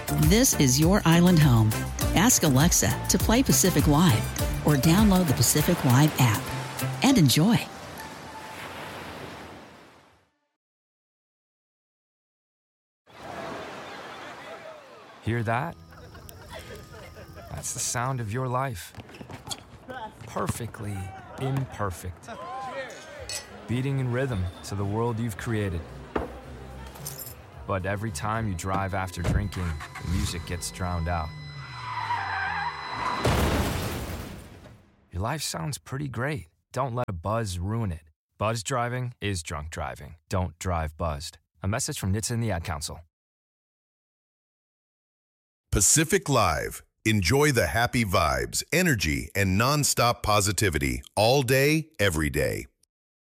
This is your island home. Ask Alexa to play Pacific Live or download the Pacific Live app and enjoy. Hear that? That's the sound of your life. Perfectly imperfect. Beating in rhythm to the world you've created. But every time you drive after drinking, the music gets drowned out. Your life sounds pretty great. Don't let a buzz ruin it. Buzz driving is drunk driving. Don't drive buzzed. A message from NHTSA and the Ad Council. Pacific Live. Enjoy the happy vibes, energy, and nonstop positivity all day, every day.